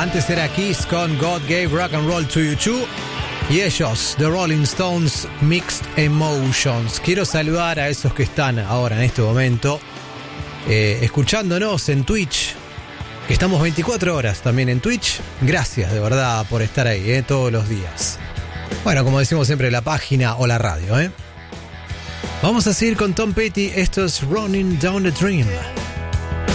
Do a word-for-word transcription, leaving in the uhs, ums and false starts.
Antes era Kiss con God Gave Rock and Roll to You Too. Y ellos, The Rolling Stones, Mixed Emotions. Quiero saludar a esos que están ahora en este momento eh, escuchándonos en Twitch, que estamos veinticuatro horas también en Twitch. Gracias de verdad por estar ahí eh, todos los días. Bueno, como decimos siempre, la página o la radio. ¿eh? Vamos a seguir con Tom Petty. Esto es Running Down the Dream.